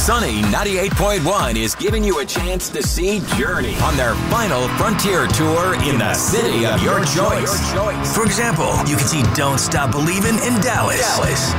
Sunny 98.1 is giving you a chance to see Journey on their final Frontier Tour in the city of your choice. For example, you can see Don't Stop Believin' in Dallas.